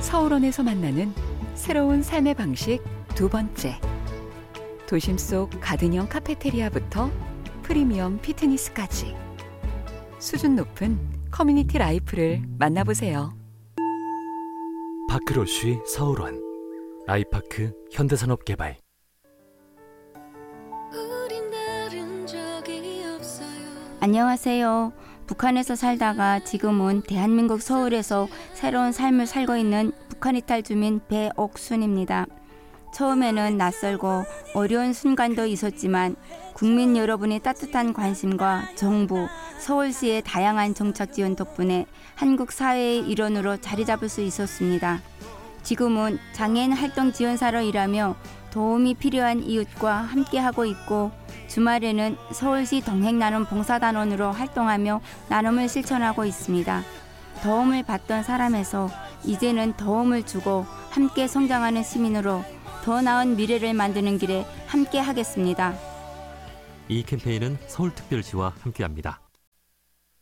서울원에서 만나는 새로운 삶의 방식 두 번째. 도심 속 가든형 카페테리아부터 프리미엄 피트니스까지 수준 높은 커뮤니티 라이프를 만나보세요. 파크로쉬 서울원 아이파크 현대산업개발. 안녕하세요. 북한에서 살다가 지금은 대한민국 서울에서 새로운 삶을 살고 있는 북한 이탈 주민 배옥순입니다. 처음에는 낯설고 어려운 순간도 있었지만 국민 여러분의 따뜻한 관심과 정부, 서울시의 다양한 정책 지원 덕분에 한국 사회의 일원으로 자리 잡을 수 있었습니다. 지금은 장애인 활동 지원사로 일하며 도움이 필요한 이웃과 함께하고 있고 주말에는 서울시 동행나눔 봉사단원으로 활동하며 나눔을 실천하고 있습니다. 도움을 받던 사람에서 이제는 도움을 주고 함께 성장하는 시민으로 더 나은 미래를 만드는 길에 함께 하겠습니다. 이 캠페인은 서울특별시와 함께합니다.